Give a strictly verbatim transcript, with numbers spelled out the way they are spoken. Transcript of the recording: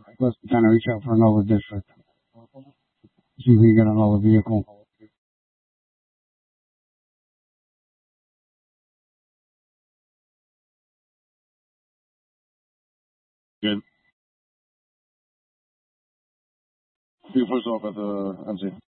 Let's kind of reach out for another district. See if we can get another vehicle. Good. You first off at the M C.